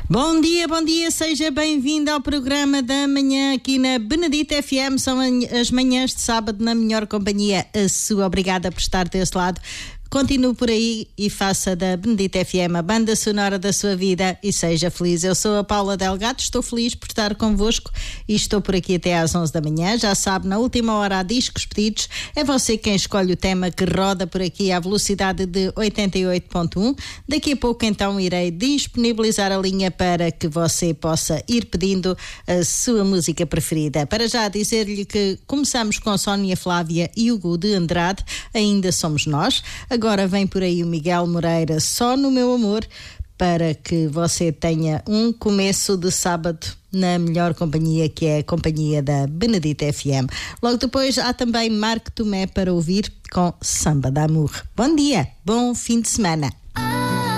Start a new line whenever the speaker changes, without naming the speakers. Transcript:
Bom dia, seja bem-vindo ao programa da manhã aqui na Benedita FM. São as manhãs de sábado na melhor companhia, a sua. Obrigada por estar desse lado. Continue por aí e faça da Benedita FM a banda sonora da sua vida e seja feliz. Eu sou a Paula Delgado, estou feliz por estar convosco e estou por aqui até às 11 da manhã. Já sabe, na última hora há discos pedidos. É você quem escolhe o tema que roda por aqui à velocidade de 88.1. Daqui a pouco então irei disponibilizar a linha para que você possa ir pedindo a sua música preferida. Para já dizer-lhe que começamos com Sónia Flávia e Hugo de Andrade, Ainda Somos Nós. Agora vem por aí o Miguel Moreira, Só no Meu Amor, para que você tenha um começo de sábado na melhor companhia, que é a companhia da Benedita FM. Logo depois há também Marco Tomé para ouvir com Samba d'Amour. Bom dia, bom fim de semana.